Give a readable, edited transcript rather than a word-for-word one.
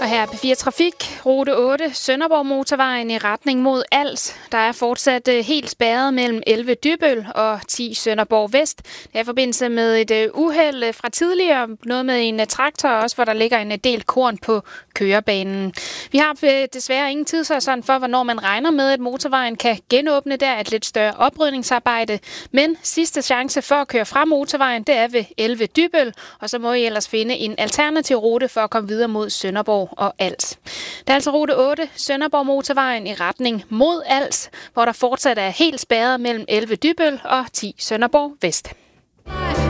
her på 4 Trafik, rute 8, Sønderborg Motorvejen i retning mod Als. Der er fortsat helt spærret mellem 11 Dybøl og 10 Sønderborg Vest. Det er i forbindelse med et uheld fra tidligere, noget med en traktor også, hvor der ligger en del korn på kørebanen. Vi har desværre ingen tidshorisont for, hvornår man regner med, at motorvejen kan genåbne. Der er et lidt større oprydningsarbejde, men sidste chance for at køre fra motorvejen, det er ved 11 Dybøl, og så må I ellers finde en alternativ rute for at komme videre mod Sønderborg og Als. Der er altså rute 8, Sønderborg Motorvejen i retning mod Als, hvor der fortsat er helt spærret mellem 11 Dybøl og 10 Sønderborg Vest.